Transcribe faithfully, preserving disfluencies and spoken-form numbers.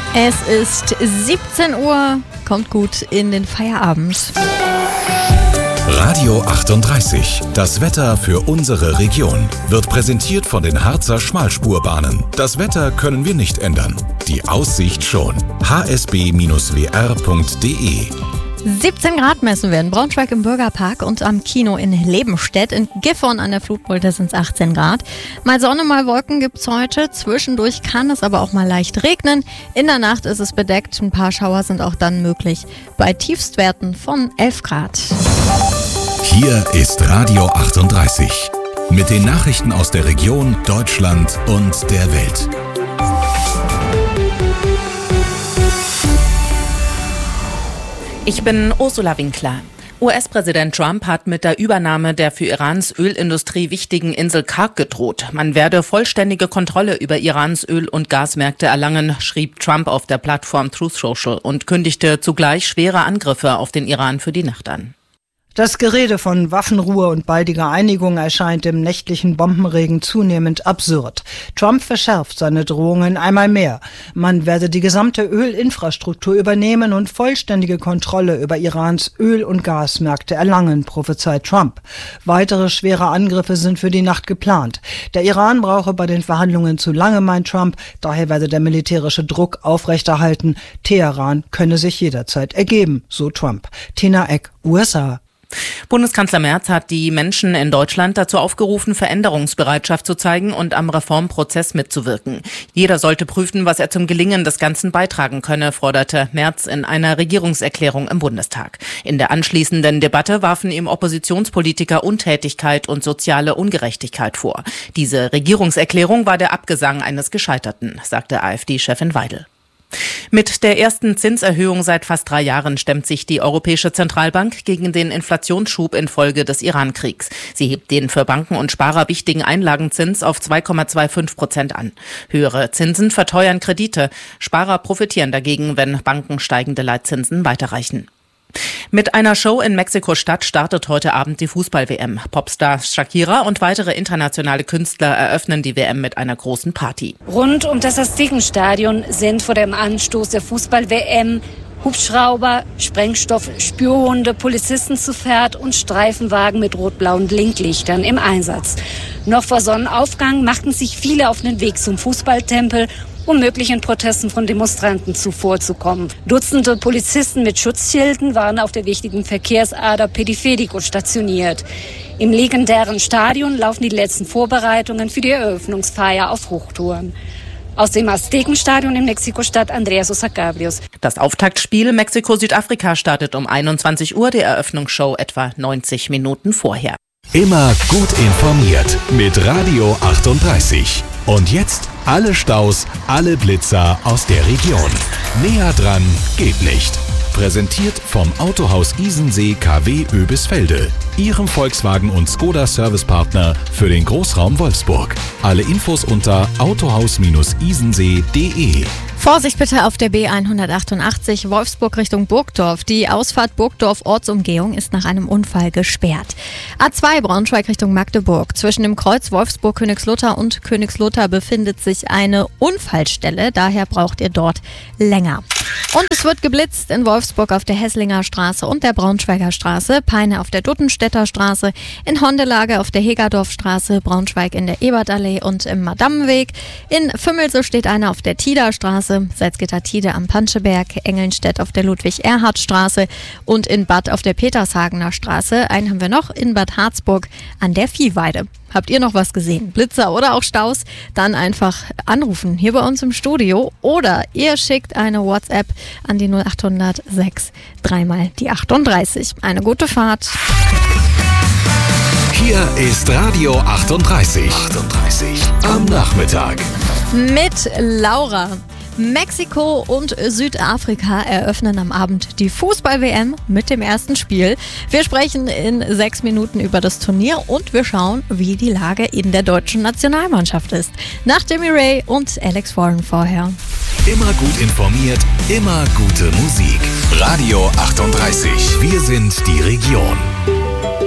Es ist siebzehn Uhr, kommt gut in den Feierabend. Radio achtunddreißig, das Wetter für unsere Region, wird präsentiert von den Harzer Schmalspurbahnen. Das Wetter können wir nicht ändern, die Aussicht schon. h s b w r punkt d e siebzehn Grad messen wir in Braunschweig im Bürgerpark und am Kino in Lebenstedt. In Gifhorn an der Flutmulde sind es achtzehn Grad. Mal Sonne, mal Wolken gibt es heute. Zwischendurch kann es aber auch mal leicht regnen. In der Nacht ist es bedeckt. Ein paar Schauer sind auch dann möglich. Bei Tiefstwerten von elf Grad. Hier ist Radio achtunddreißig. Mit den Nachrichten aus der Region, Deutschland und der Welt. Ich bin Ursula Winkler. U S-Präsident Trump hat mit der Übernahme der für Irans Ölindustrie wichtigen Insel Karg gedroht. Man werde vollständige Kontrolle über Irans Öl- und Gasmärkte erlangen, schrieb Trump auf der Plattform Truth Social und kündigte zugleich schwere Angriffe auf den Iran für die Nacht an. Das Gerede von Waffenruhe und baldiger Einigung erscheint im nächtlichen Bombenregen zunehmend absurd. Trump verschärft seine Drohungen einmal mehr. Man werde die gesamte Ölinfrastruktur übernehmen und vollständige Kontrolle über Irans Öl- und Gasmärkte erlangen, prophezeit Trump. Weitere schwere Angriffe sind für die Nacht geplant. Der Iran brauche bei den Verhandlungen zu lange, meint Trump. Daher werde der militärische Druck aufrechterhalten. Teheran könne sich jederzeit ergeben, so Trump. Tina Eck, U S A. Bundeskanzler Merz hat die Menschen in Deutschland dazu aufgerufen, Veränderungsbereitschaft zu zeigen und am Reformprozess mitzuwirken. Jeder sollte prüfen, was er zum Gelingen des Ganzen beitragen könne, forderte Merz in einer Regierungserklärung im Bundestag. In der anschließenden Debatte warfen ihm Oppositionspolitiker Untätigkeit und soziale Ungerechtigkeit vor. Diese Regierungserklärung war der Abgesang eines Gescheiterten, sagte AfD-Chefin Weidel. Mit der ersten Zinserhöhung seit fast drei Jahren stemmt sich die Europäische Zentralbank gegen den Inflationsschub infolge des Iran-Kriegs. Sie hebt den für Banken und Sparer wichtigen Einlagenzins auf zwei Komma fünfundzwanzig Prozent an. Höhere Zinsen verteuern Kredite. Sparer profitieren dagegen, wenn Banken steigende Leitzinsen weiterreichen. Mit einer Show in Mexiko-Stadt startet heute Abend die Fußball-W M. Popstar Shakira und weitere internationale Künstler eröffnen die W M mit einer großen Party. Rund um das Aztekenstadion sind vor dem Anstoß der Fußball-W M Hubschrauber, Sprengstoff, Spürhunde, Polizisten zu Pferd und Streifenwagen mit rot-blauen Blinklichtern im Einsatz. Noch vor Sonnenaufgang machten sich viele auf den Weg zum Fußballtempel, um möglichen Protesten von Demonstranten zuvorzukommen. Dutzende Polizisten mit Schutzschilden waren auf der wichtigen Verkehrsader Periférico stationiert. Im legendären Stadion laufen die letzten Vorbereitungen für die Eröffnungsfeier auf Hochtouren. Aus dem Aztekenstadion in Mexiko-Stadt Andreas Osacabrios. Das Auftaktspiel Mexiko-Südafrika startet um einundzwanzig Uhr, die Eröffnungsshow etwa neunzig Minuten vorher. Immer gut informiert mit Radio achtunddreißig. Und jetzt alle Staus, alle Blitzer aus der Region. Näher dran geht nicht. Präsentiert vom Autohaus Isensee K W Oebisfelde, Ihrem Volkswagen- und Skoda-Servicepartner für den Großraum Wolfsburg. Alle Infos unter autohaus Isensee punkt de. Vorsicht bitte auf der B hundertachtundachtzig Wolfsburg Richtung Burgdorf. Die Ausfahrt Burgdorf-Ortsumgehung ist nach einem Unfall gesperrt. A zwei Braunschweig Richtung Magdeburg. Zwischen dem Kreuz Wolfsburg-Königslutter und Königslutter befindet sich eine Unfallstelle. Daher braucht ihr dort länger. Und es wird geblitzt in Wolfsburg auf der Hesslinger Straße und der Braunschweiger Straße, Peine auf der Duttenstädter Straße, in Hondelage auf der Hegerdorfstraße, Braunschweig in der Ebertallee und im Madammenweg. In Fümmelse steht einer auf der Tiederstraße, Salzgitter-Tide am Panscheberg, Engelnstedt auf der Ludwig-Erhard-Straße und in Bad auf der Petershagener Straße. Einen haben wir noch in Bad Harzburg an der Viehweide. Habt ihr noch was gesehen? Blitzer oder auch Staus? Dann einfach anrufen hier bei uns im Studio oder ihr schickt eine WhatsApp an die null achthundert sechs dreimal die achtunddreißig. Eine gute Fahrt. Hier ist Radio achtunddreißig. achtunddreißig am Nachmittag. Mit Laura. Mexiko und Südafrika eröffnen am Abend die Fußball-W M mit dem ersten Spiel. Wir sprechen in sechs Minuten über das Turnier und wir schauen, wie die Lage in der deutschen Nationalmannschaft ist. Nach Jimmy Ray und Alex Warren vorher. Immer gut informiert, immer gute Musik. Radio achtunddreißig. Wir sind die Region.